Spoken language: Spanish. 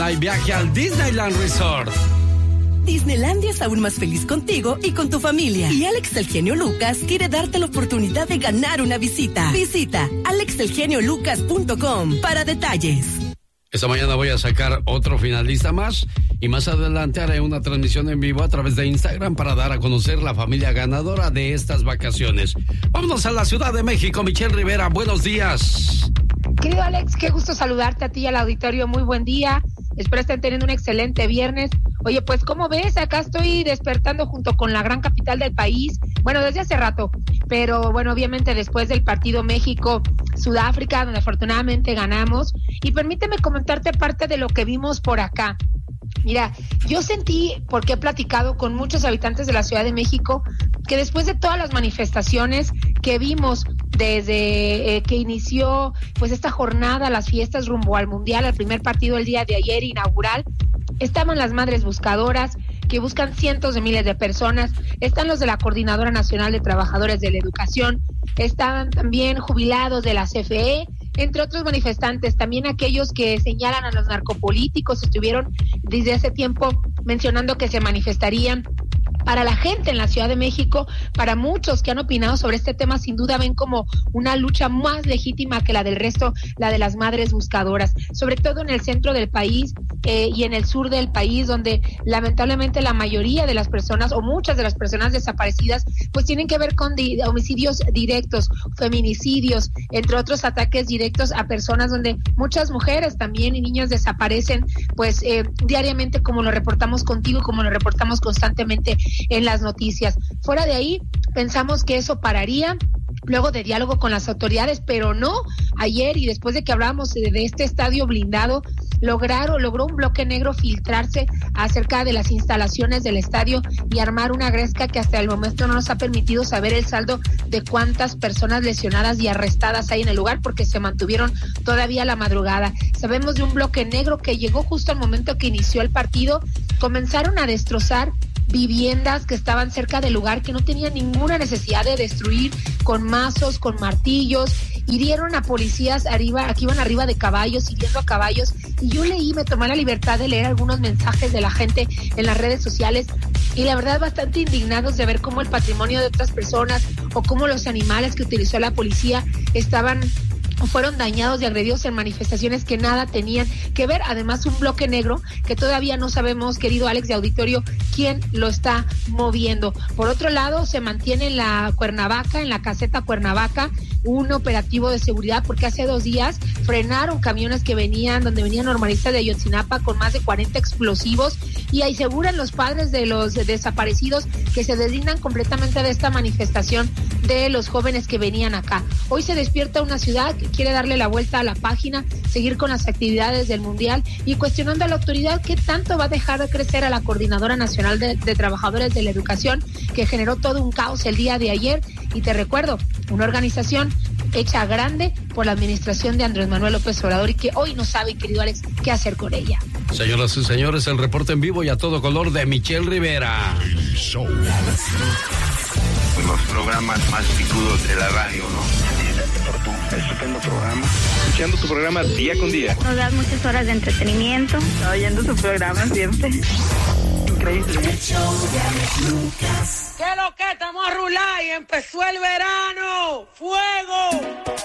semana y viaje al Disneyland Resort. Disneylandia es aún más feliz contigo y con tu familia. Y Alex el Genio Lucas quiere darte la oportunidad de ganar una visita. Visita alexelgeniolucas.com para detalles. Esta mañana voy a sacar otro finalista más y más adelante haré una transmisión en vivo a través de Instagram para dar a conocer la familia ganadora de estas vacaciones. Vámonos a la Ciudad de México. Michelle Rivera, buenos días. Querido Alex, qué gusto saludarte a ti y al auditorio. Muy buen día. Espero estén teniendo un excelente viernes. Oye, pues, ¿cómo ves? Acá estoy despertando junto con la gran capital del país. Bueno, desde hace rato, pero bueno, obviamente después del partido México-Sudáfrica, donde afortunadamente ganamos. Y permíteme comentarte parte de lo que vimos por acá. Mira, yo sentí, porque he platicado con muchos habitantes de la Ciudad de México, que después de todas las manifestaciones que vimos desde que inició pues esta jornada, las fiestas rumbo al Mundial, al primer partido el día de ayer inaugural, estaban las madres buscadoras que buscan cientos de miles de personas, están los de la Coordinadora Nacional de Trabajadores de la Educación, están también jubilados de la CFE, entre otros manifestantes, también aquellos que señalan a los narcopolíticos, estuvieron desde hace tiempo mencionando que se manifestarían. Para la gente en la Ciudad de México, para muchos que han opinado sobre este tema, sin duda ven como una lucha más legítima que la del resto, la de las madres buscadoras, sobre todo en el centro del país y en el sur del país, donde lamentablemente la mayoría de las personas o muchas de las personas desaparecidas pues tienen que ver con homicidios directos, feminicidios, entre otros ataques directos a personas, donde muchas mujeres también y niños desaparecen pues diariamente, como lo reportamos contigo, como lo reportamos constantemente en las noticias. Fuera de ahí, pensamos que eso pararía luego de diálogo con las autoridades, pero no. Ayer, y después de que hablábamos de este estadio blindado, logró un bloque negro filtrarse acerca de las instalaciones del estadio y armar una gresca que hasta el momento no nos ha permitido saber el saldo de cuántas personas lesionadas y arrestadas hay en el lugar, porque se mantuvieron todavía la madrugada. Sabemos de un bloque negro que llegó justo al momento que inició el partido. Comenzaron a destrozar viviendas que estaban cerca del lugar, que no tenían ninguna necesidad de destruir, con mazos, con martillos, hirieron a policías arriba, que iban arriba de caballos, hiriendo a caballos, y yo me tomé la libertad de leer algunos mensajes de la gente en las redes sociales, y la verdad bastante indignados de ver cómo el patrimonio de otras personas, o cómo los animales que utilizó la policía fueron dañados y agredidos en manifestaciones que nada tenían que ver. Además, un bloque negro que todavía no sabemos, querido Alex de auditorio, quién lo está moviendo. Por otro lado, se mantiene en la Cuernavaca, en la caseta Cuernavaca, un operativo de seguridad, porque hace 2 días frenaron camiones que donde venían normalistas de Ayotzinapa con más de 40 explosivos, y aseguran los padres de los desaparecidos que se deslindan completamente de esta manifestación de los jóvenes que venían acá. Hoy se despierta una ciudad que quiere darle la vuelta a la página, seguir con las actividades del Mundial y cuestionando a la autoridad qué tanto va a dejar de crecer a la Coordinadora Nacional de Trabajadores de la Educación, que generó todo un caos el día de ayer. Y te recuerdo, una organización hecha grande por la administración de Andrés Manuel López Obrador y que hoy no sabe, querido Alex, qué hacer con ella. Señoras y señores, el reporte en vivo y a todo color de Michelle Rivera. Los programas más picudos de la radio, ¿no? Por tu estupendo programa. Escuchando tu programa día con día. Nos das muchas horas de entretenimiento. Oyendo tu programa siempre. Increíble. ¿Qué lo que? Estamos a rular y empezó el verano. ¡Fuego!